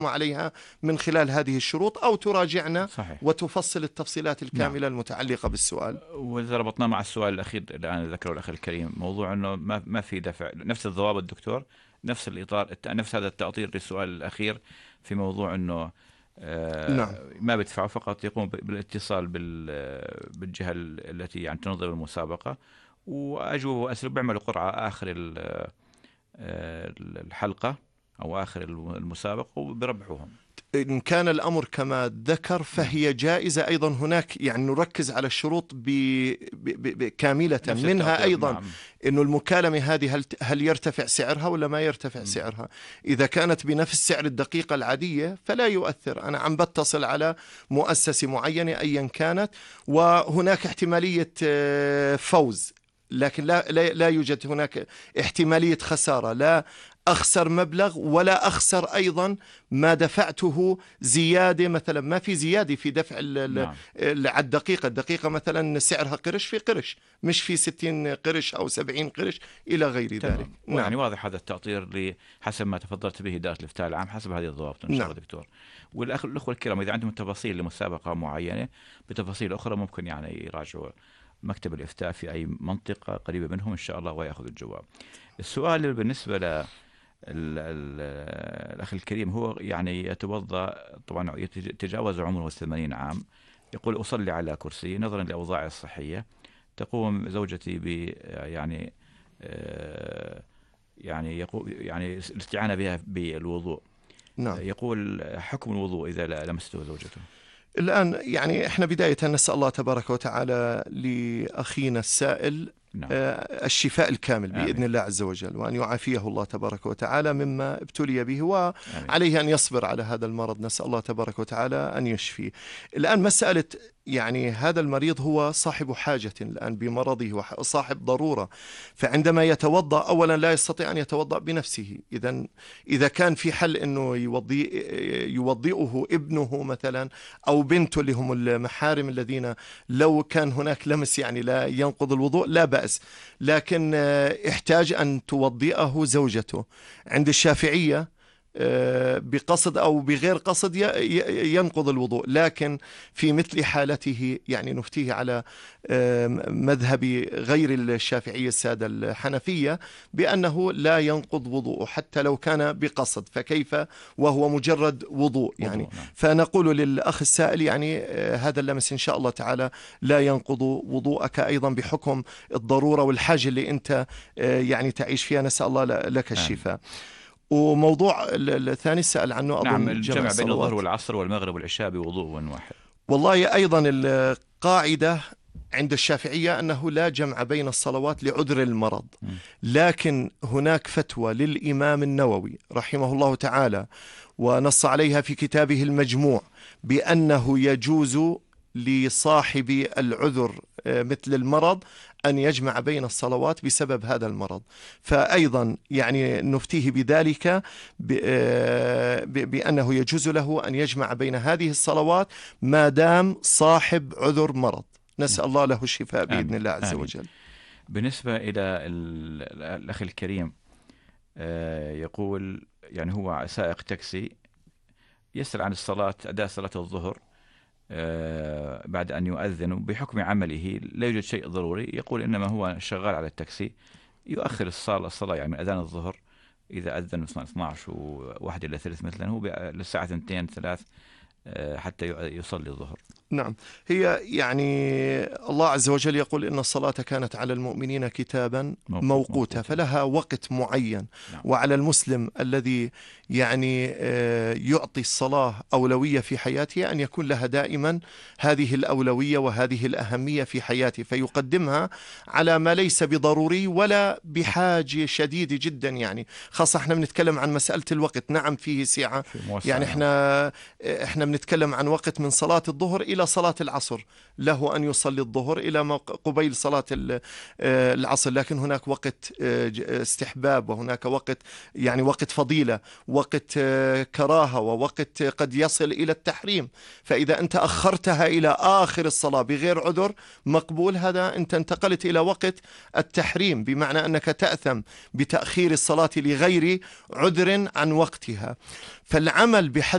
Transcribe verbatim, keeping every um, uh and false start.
عليها من خلال هذه الشروط، أو تراجعنا صحيح. وتفصل التفصيلات الكاملة نعم. المتعلقة بالسؤال. وإذا ربطنا مع السؤال الأخير اللي أنا ذكره الأخ الكريم، موضوع أنه ما ما في دفع، نفس الضوابط دكتور، نفس الإطار، نفس هذا التأطير للسؤال الأخير في موضوع أنه آه نعم. ما بيدفعوا، فقط يقوم بالاتصال بالجهة التي يعني تنظم المسابقة، وأجوا وأسروا بيعملوا قرعة آخر الحلقة أو آخر المسابقة وبربحوهم. إن كان الأمر كما ذكر فهي جائزة أيضا. هناك يعني نركز على الشروط ب... ب... ب... كاملة، منها أيضا نعم. إنه المكالمة هذه هل... هل يرتفع سعرها ولا ما يرتفع سعرها. إذا كانت بنفس سعر الدقيقة العادية فلا يؤثر، أنا عم بتصل على مؤسسة معينة أيا كانت، وهناك احتمالية فوز، لكن لا, لا, لا يوجد هناك احتمالية خسارة، لا أخسر مبلغ ولا أخسر أيضا ما دفعته زيادة. مثلا ما في زيادة في دفع نعم. على الدقيقة، الدقيقة مثلا سعرها قرش في قرش، مش في ستين قرش أو سبعين قرش إلى غير ذلك. نعم. يعني واضح هذا التأطير حسب ما تفضلت به إدارة الإفتاء العام، حسب هذه الضوابط إن شاء الله. نعم. دكتور، والأخ الأخوة الكرام إذا عندهم تفاصيل لمسابقة معينة بتفاصيل أخرى ممكن يعني يراجعوا مكتب الإفتاء في أي منطقة قريبة منهم إن شاء الله ويأخذ الجواب. السؤال بالنسبة ل الأخ الكريم، هو يعني يتوضأ طبعا يتجاوز عمره الثمانين عام، يقول أصلي على كرسي نظرا لأوضاعي الصحية، تقوم زوجتي ب يعني يعني يقول يعني الاستعانة بها بالوضوء. نعم. يقول حكم الوضوء إذا لمسته زوجته. الآن يعني إحنا بداية نسأل الله تبارك وتعالى لأخينا السائل نعم. الشفاء الكامل بإذن آمين. الله عز وجل، وأن يعافيه الله تبارك وتعالى مما ابتلي به، وعليه أن يصبر على هذا المرض، نسأل الله تبارك وتعالى أن يشفيه. الآن مسألة يعني هذا المريض هو صاحب حاجة الآن بمرضه وصاحب ضرورة، فعندما يتوضأ أولا لا يستطيع أن يتوضأ بنفسه. إذن إذا كان في حل أنه يوضي يوضئه ابنه مثلا أو بنته اللي هم المحارم الذين لو كان هناك لمس يعني لا ينقض الوضوء لا بأس، لكن احتاج أن توضئه زوجته. عند الشافعية بقصد أو بغير قصد ينقض الوضوء، لكن في مثل حالته يعني نفتيه على مذهب غير الشافعية السادة الحنفية بأنه لا ينقض وضوءه حتى لو كان بقصد، فكيف وهو مجرد وضوء يعني. فنقول للأخ السائل يعني هذا اللمس إن شاء الله تعالى لا ينقض وضوءك أيضا بحكم الضرورة والحاجة اللي أنت يعني تعيش فيها، نسأل الله لك الشفاء. وموضوع الثاني سأل عنه أظن نعم الجمع جمع بين الظهر والعصر والمغرب والعشاء بوضوء واحد. والله أيضا القاعدة عند الشافعية أنه لا جمع بين الصلوات لعذر المرض، لكن هناك فتوى للإمام النووي رحمه الله تعالى ونص عليها في كتابه المجموع بأنه يجوز لصاحب العذر مثل المرض أن يجمع بين الصلوات بسبب هذا المرض، فأيضا يعني نفتيه بذلك بأنه يجوز له أن يجمع بين هذه الصلوات ما دام صاحب عذر مرض، نسأل الله له الشفاء بإذن آمين. الله عز آمين. وجل. بالنسبة إلى الأخ الكريم يقول يعني هو سائق تاكسي يسأل عن الصلاة، أداء صلاة الظهر بعد أن يؤذن، بحكم عمله لا يوجد شيء ضروري، يقول إنما هو شغال على التاكسي يؤخر الصلاة الصلاة يعني من أذان الظهر إذا أذن اثني عشر وواحد إلى ثلاث مثلا هو للساعة اثنتين ثلاث حتى يصلي الظهر. نعم، هي يعني الله عز وجل يقول إن الصلاة كانت على المؤمنين كتابا موقوتا، فلها وقت معين. نعم. وعلى المسلم الذي يعني يعطي الصلاة أولوية في حياته أن يكون لها دائما هذه الأولوية وهذه الأهمية في حياته، فيقدمها على ما ليس بضروري ولا بحاجة شديدة جدا يعني، خاصة احنا بنتكلم عن مسألة الوقت. نعم فيه سعة، يعني احنا احنا بنتكلم عن وقت من صلاة الظهر إلى إلى صلاة العصر له أن يصلي الظهر إلى ما قبيل صلاة العصر، لكن هناك وقت استحباب، وهناك وقت يعني وقت فضيلة، وقت كراهة، ووقت قد يصل إلى التحريم. فإذا أنت أخرتها إلى آخر الصلاة بغير عذر مقبول، هذا أنت انتقلت إلى وقت التحريم، بمعنى أنك تأثم بتأخير الصلاة لغير عذر عن وقتها. فالعمل بحد